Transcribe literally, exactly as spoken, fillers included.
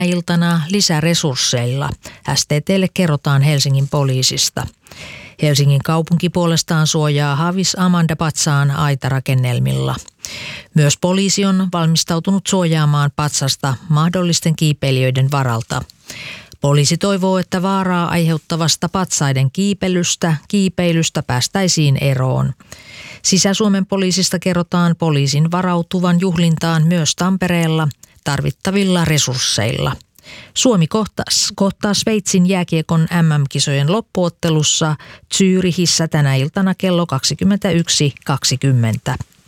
iltana lisäresursseilla. S T T:lle kerrotaan Helsingin poliisista. Helsingin kaupunki puolestaan suojaa Havis Amanda Patsaan aitarakennelmilla. Myös poliisi on valmistautunut suojaamaan patsasta mahdollisten kiipeilijöiden varalta. Poliisi toivoo, että vaaraa aiheuttavasta patsaiden kiipeilystä, kiipeilystä päästäisiin eroon. Sisä-Suomen poliisista kerrotaan poliisin varautuvan juhlintaan myös Tampereella tarvittavilla resursseilla. Suomi kohtaa, kohtaa Sveitsin jääkiekon M M-kisojen loppuottelussa Zürichissä tänä iltana kello kaksikymmentäyksi kaksikymmentä.